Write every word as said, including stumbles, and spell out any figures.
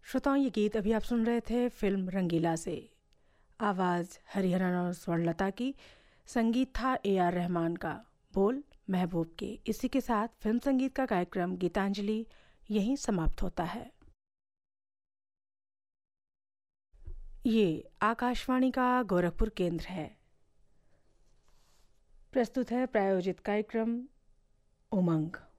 श्रोताओं, ये गीत अभी आप सुन रहे थे फिल्म रंगीला से। आवाज़ हरिहरन और स्वर्णलता की, संगीत था ए आर रहमान का, बोल महबूब के। इसी के साथ फिल्म संगीत का कार्यक्रम गीतांजलि यहीं समाप्त होता है। ये आकाशवाणी का गोरखपुर केंद्र है। प्रस्तुत है प्रायोजित कार्यक्रम उमंग।